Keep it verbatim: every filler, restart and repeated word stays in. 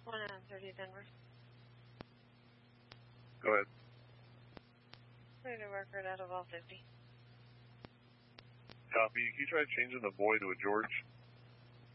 one thirty Denver. Go ahead. Clear to work right out of all fifty. Copy. Can you try changing the boy to a George?